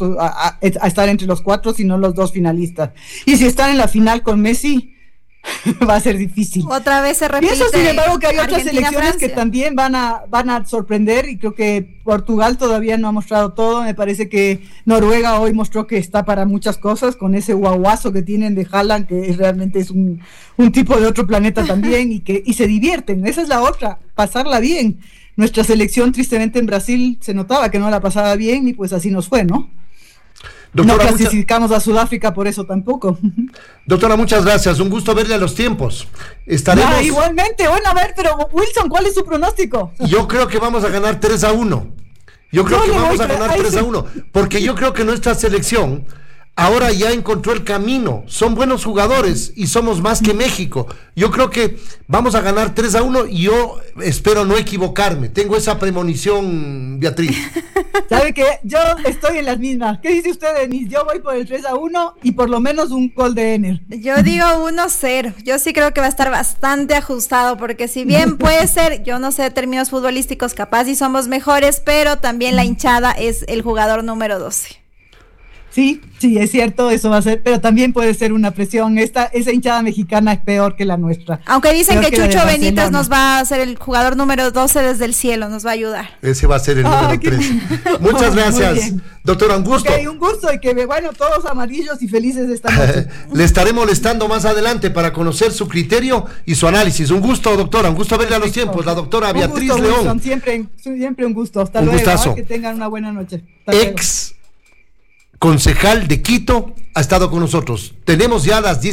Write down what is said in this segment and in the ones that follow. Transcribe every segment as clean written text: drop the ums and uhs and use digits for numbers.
a estar entre los 4, sino los 2 finalistas. Y si están en la final con Messi, va a ser difícil. Otra vez se repite. Y eso, sin embargo, que hay otras Argentina, selecciones Francia, que también van a sorprender, y creo que Portugal todavía no ha mostrado todo. Me parece que Noruega hoy mostró que está para muchas cosas, con ese guaguazo que tienen de Haaland, que realmente es un tipo de otro planeta también, y se divierten. Esa es la otra, pasarla bien. Nuestra selección, tristemente, en Brasil se notaba que no la pasaba bien, y pues así nos fue, ¿no? Doctora, no clasificamos a Sudáfrica por eso tampoco. Doctora, muchas gracias. Un gusto verle a los tiempos. Estaremos... igualmente. Bueno, a ver, pero Wilson, ¿cuál es su pronóstico? Yo creo que vamos a ganar 3-1. Yo creo que vamos a ganar 3-1. Porque yo creo que nuestra selección ahora ya encontró el camino. Son buenos jugadores y somos más que México. Yo creo que vamos a ganar 3-1 y yo espero no equivocarme. Tengo esa premonición, Beatriz. ¿Sabe qué? Yo estoy en las mismas. ¿Qué dice usted, Denise? Yo voy por el 3-1 y por lo menos un gol de Ener. Yo digo 1-0. Yo sí creo que va a estar bastante ajustado, porque si bien puede ser, yo no sé de términos futbolísticos, capaz y somos mejores, pero también la hinchada es el jugador número 12. Sí, es cierto, eso va a ser, pero también puede ser una presión. Esa hinchada mexicana es peor que la nuestra. Aunque dicen que Chucho Benítez nos va a ser el jugador número 12 desde el cielo, nos va a ayudar. Ese va a ser el número 13. Muchas gracias, doctora, un gusto. Un gusto, y que todos amarillos y felices esta noche. Le estaré molestando más adelante para conocer su criterio y su análisis. Un gusto, doctora, un gusto verle a los tiempos. La doctora Beatriz gusto, León. Wilson, siempre un gusto. Hasta un luego. Gustazo. Que tengan una buena noche. Ex concejal de Quito ha estado con nosotros. Tenemos ya las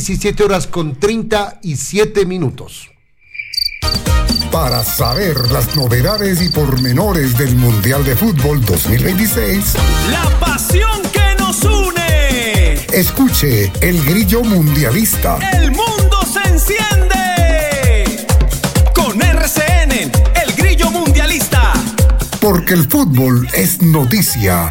17:37. Para saber las novedades y pormenores del Mundial de Fútbol 2026, la pasión que nos une. Escuche El Grillo Mundialista. El mundo se enciende con RCN, El Grillo Mundialista. Porque el fútbol es noticia.